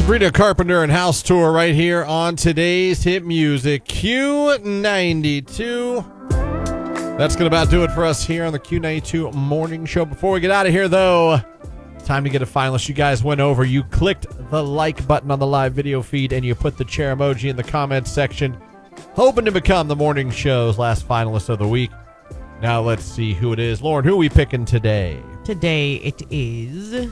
Sabrina Carpenter and House Tour right here on today's hit music, Q92. That's going to about do it for us here on the Q92 Morning Show. Before we get out of here, though, time to get a finalist. You guys went over. You clicked the like button on the live video feed, and you put the chair emoji in the comments section, hoping to become the morning show's last finalist of the week. Now let's see who it is. Lauren, who are we picking today? Today it is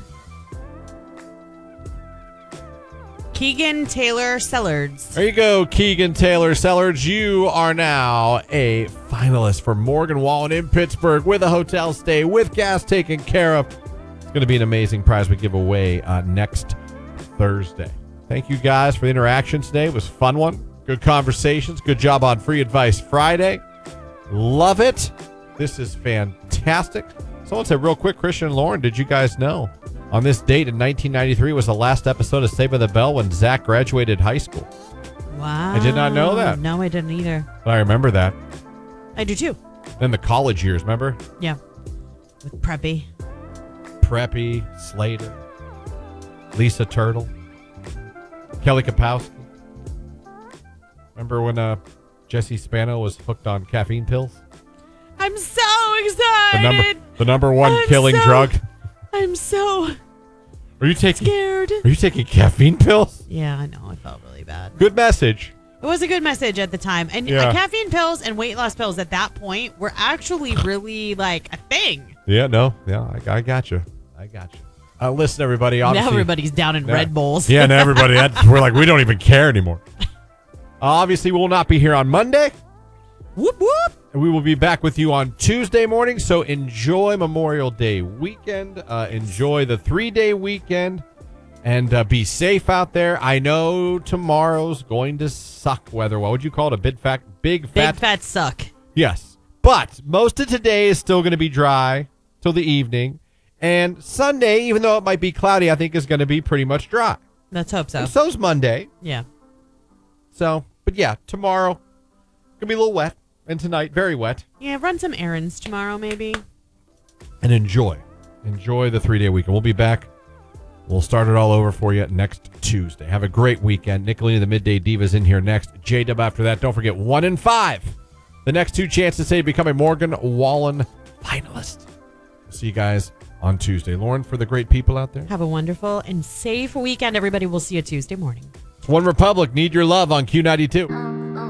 Keegan Taylor Sellards. There you go, Keegan Taylor Sellards. You are now a finalist for Morgan Wallen in Pittsburgh with a hotel stay, with gas taken care of. It's going to be an amazing prize we give away next Thursday. Thank you guys for the interaction today. It was a fun one. Good conversations. Good job on Free Advice Friday. Love it. This is fantastic. Someone said real quick, Christian and Lauren, did you guys know on this date in 1993 was the last episode of Saved by the Bell when Zach graduated high school? Wow. I did not know that. No, I didn't either. But I remember that. I do too. Then the college years, remember? Yeah. With Preppy, Slater, Lisa Turtle, Kelly Kapowski. Remember when Jesse Spano was hooked on caffeine pills? I'm so excited. The number one killing drug. I'm so Are you taking scared. Are you taking caffeine pills? Yeah, I know. I felt really bad. Good message. It was a good message at the time. And caffeine pills and weight loss pills at that point were actually really like a thing. Yeah, no. Yeah, I got you. Listen, everybody. Now everybody's down in Red Bulls. Yeah, now everybody. We're like, we don't even care anymore. Obviously, we will not be here on Monday. Whoop, whoop. And we will be back with you on Tuesday morning. So enjoy Memorial Day weekend. Enjoy the 3-day weekend. And be safe out there. I know tomorrow's going to suck weather. What would you call it? Big fat suck. Yes. But most of today is still going to be dry till the evening. And Sunday, even though it might be cloudy, I think is going to be pretty much dry. Let's hope so. And so's Monday. Yeah. So, but yeah, tomorrow going to be a little wet. And tonight, very wet. Yeah, run some errands tomorrow, maybe. And enjoy the 3-day weekend. We'll be back. We'll start it all over for you next Tuesday. Have a great weekend. Nicolina, the Midday Divas, in here next. J-Dub after that. Don't forget, 1 in 5. The next 2 chances to become a Morgan Wallen finalist. See you guys on Tuesday. Lauren, for the great people out there. Have a wonderful and safe weekend, everybody. We'll see you Tuesday morning. One Republic, Need Your Love on Q92.